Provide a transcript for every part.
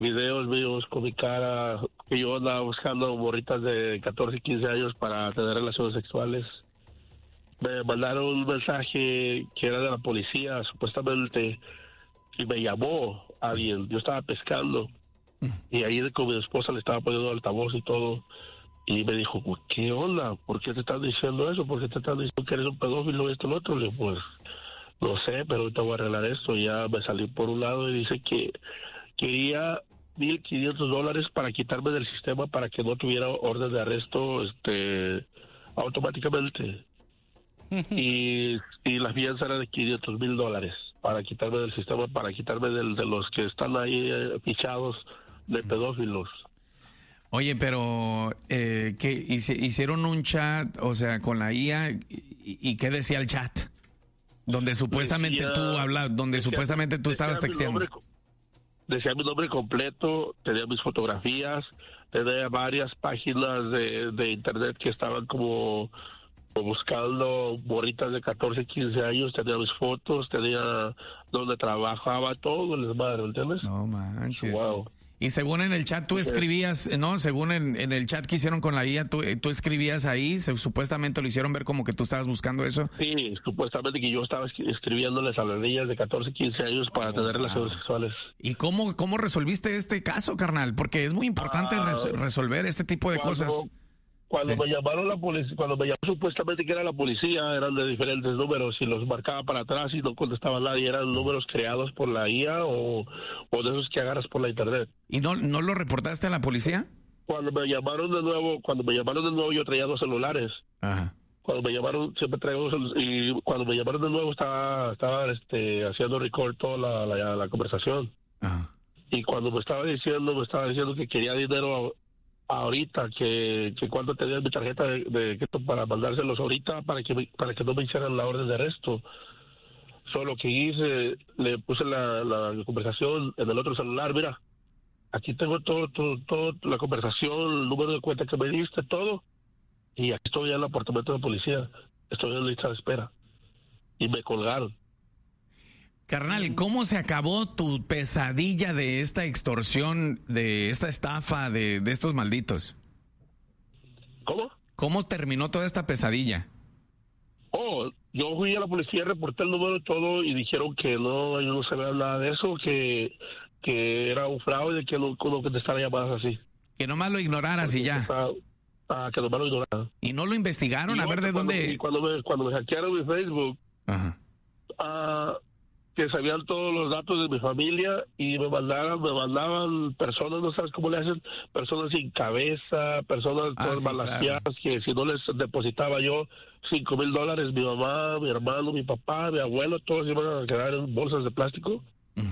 videos míos con mi cara, que yo andaba buscando morritas de 14, 15 años para tener relaciones sexuales. Me mandaron un mensaje que era de la policía, supuestamente, y me llamó alguien. Yo estaba pescando y ahí con mi esposa le estaba poniendo altavoz y todo. Y me dijo, ¿qué onda? ¿Por qué te están diciendo eso? ¿Por qué te están diciendo que eres un pedófilo y esto y lo otro? Le digo, pues, no sé, pero ahorita voy a arreglar esto. Y ya me salí por un lado y dice que quería $1,500 para quitarme del sistema para que no tuviera orden de arresto automáticamente. y la fianza era de $500,000 para quitarme del sistema, para quitarme de los que están ahí fichados de pedófilos. Oye, pero ¿qué hicieron un chat, o sea, con la IA, y qué decía el chat? Donde supuestamente supuestamente tú estabas texteando. Decía mi nombre completo, tenía mis fotografías, tenía varias páginas de internet que estaban como buscando morritas de 14, 15 años, tenía mis fotos, tenía donde trabajaba, todo el desmadre, ¿entiendes? No manches. Wow. Y según en el chat tú escribías, ¿no? Según en el chat que hicieron con la IA, tú escribías ahí, supuestamente lo hicieron ver como que tú estabas buscando eso. Sí, supuestamente que yo estaba escribiéndoles a las niñas de 14, 15 años para tener relaciones sexuales. ¿Y cómo resolviste este caso, carnal? Porque es muy importante resolver este tipo de cosas. Cuando me llamaron la policía, cuando me llamaron supuestamente que era la policía, eran de diferentes números y los marcaba para atrás y no contestaba nadie, eran números creados por la IA o de esos que agarras por la internet. ¿Y no lo reportaste a la policía? Cuando me llamaron de nuevo yo traía 2 celulares. Ajá. Cuando me llamaron siempre traigo 2 celulares y cuando me llamaron de nuevo estaba haciendo record toda la conversación. Ajá. Y cuando me estaba diciendo que quería dinero ahorita, que cuando tenía mi tarjeta de crédito para mandárselos ahorita para que no me hicieran la orden de arresto. Solo que hice, le puse la conversación en el otro celular. Mira, aquí tengo todo la conversación, el número de cuenta que me diste, todo, y aquí estoy en el apartamento de policía, estoy en lista de espera, y me colgaron. Carnal, ¿cómo se acabó tu pesadilla de esta extorsión, de esta estafa, de estos malditos? ¿Cómo? ¿Cómo terminó toda esta pesadilla? Yo fui a la policía, reporté el número y todo, y dijeron que no sabía nada de eso, que era un fraude, que no contestara llamadas así. Que nomás lo ignoraras y ya. Que nomás lo ignoraran. ¿Y no lo investigaron? A ver de dónde... Y cuando me hackearon mi Facebook, ajá, que sabían todos los datos de mi familia y me mandaban personas, no sabes cómo le hacen, personas sin cabeza, personas todas balaseadas, claro, que si no les depositaba yo $5,000, mi mamá, mi hermano, mi papá, mi abuelo, todos iban a quedar en bolsas de plástico.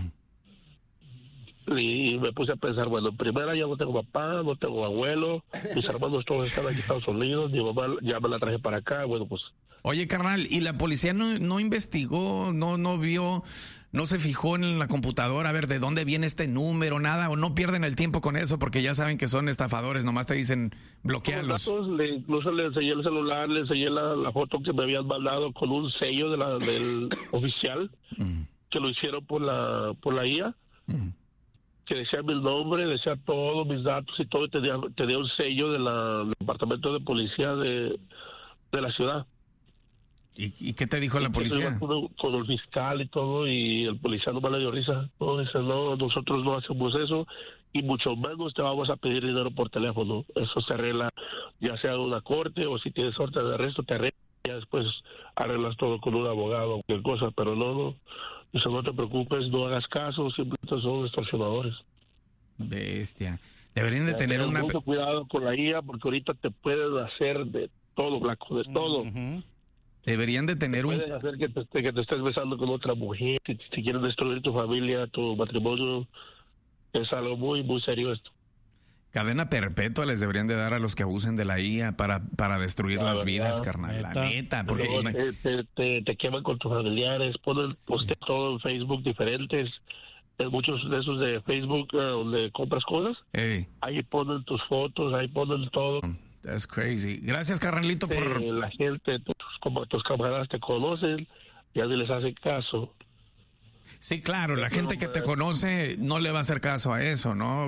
Y me puse a pensar, bueno, primero ya no tengo papá, no tengo abuelo, mis hermanos todos están aquí en Estados Unidos, mi mamá ya me la traje para acá, bueno, pues... Oye, carnal, ¿y la policía no investigó, no vio, no se fijó en la computadora a ver de dónde viene este número, nada? ¿O no pierden el tiempo con eso porque ya saben que son estafadores, nomás te dicen bloquearlos? Incluso le enseñé el celular, le enseñé la foto que me habían mandado con un sello del oficial, que lo hicieron por la IA, que decía mi nombre, decía todos mis datos y todo, y tenía un sello del departamento de policía de la ciudad. ¿Y qué te dijo la policía? Con el fiscal y todo, y el policía no me le dio risa. No, dice, no, nosotros no hacemos eso, y mucho menos te vamos a pedir dinero por teléfono. Eso se arregla, ya sea en una corte, o si tienes orden de arresto, te arregla, ya después arreglas todo con un abogado o cualquier cosa, pero no. Dice, no te preocupes, no hagas caso, simplemente son extorsionadores. Bestia. Deberían de tener mucho cuidado con la IA, porque ahorita te pueden hacer de todo, Blanco, de todo. Deberían de tener pueden hacer que te estés besando con otra mujer, que si quieren destruir tu familia, tu matrimonio. Es algo muy, muy serio esto. Cadena perpetua les deberían de dar a los que abusen de la IA para destruir las vidas, carnal. La neta. Porque te queman con tus familiares, ponen todo en Facebook diferentes. En muchos de esos de Facebook donde compras cosas, ahí ponen tus fotos, ahí ponen todo. That's crazy. Gracias, carnalito, por... La gente, tus camaradas te conocen, ya ni les hacen caso. Sí, claro, la gente que te conoce no le va a hacer caso a eso, ¿no?